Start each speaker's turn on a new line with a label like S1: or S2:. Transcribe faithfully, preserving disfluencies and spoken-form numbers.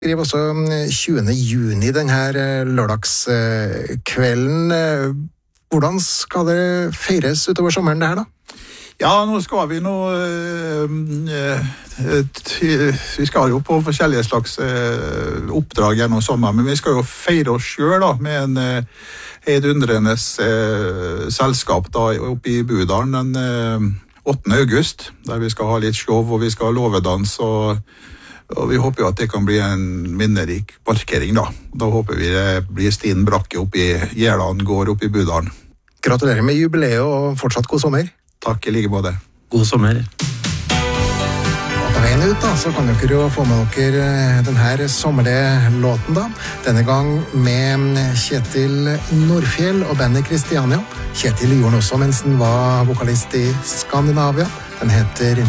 S1: Skriver også tjuende juni denne lørdagskvelden. Hvordan skal det feires utover sommeren det her da?
S2: Ja, nå skal vi nå vi skal jo på forskjellige slags oppdrag gjennom sommeren, men vi skal jo feire oss selv da, med en heidundrende selskap da, oppe i Budalen den åttende august, der vi skal ha litt show og vi skal ha låvedans, og, og vi håper jo at det kan bli en minnerik parkering da. Da håper vi det blir Stien Brakke oppe i Gjerland gård oppe i Budalen.
S1: Gratulerer med jubileet og fortsatt god sommer.
S2: Takk i like måte.
S3: God sommer.
S1: Og på veien ut da, så kan dere jo få med dere denne sommerlige låten da. Denne gang med Kjetil Nordfjell og bandet Kristiania. Kjetil gjorde den også mens den var vokalist i Skandinavia. Den heter